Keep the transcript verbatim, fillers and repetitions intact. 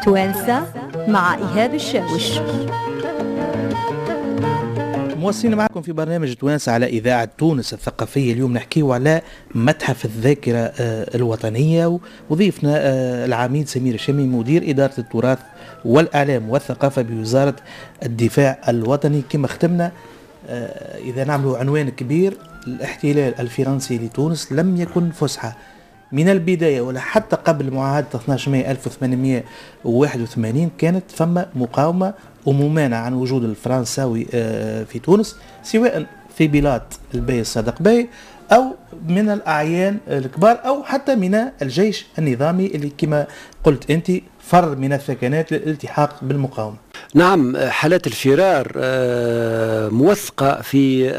توانسة مع إيهاب الشاوش. مواصلين معكم في برنامج توانسة على إذاعة تونس الثقافية. اليوم نحكيه على متحف الذاكرة الوطنية، وضيفنا العميد سمير الشامي مدير إدارة التراث والإعلام والثقافة بوزارة الدفاع الوطني. كما ختمنا إذا نعملوا عنوان كبير، الاحتلال الفرنسي لتونس لم يكن فسحة من البداية ولا حتى قبل معاهدة اثني عشر مايو ألف وثمانمائة وواحد وثمانين. كانت ثم مقاومة وممانعة عن وجود الفرنساوي في تونس، سواء في بلاد البي الصادق باي أو من الأعيان الكبار أو حتى من الجيش النظامي اللي كما قلت أنت فر من الثكنات للالتحاق بالمقاومة. نعم، حالات الفرار موثقة في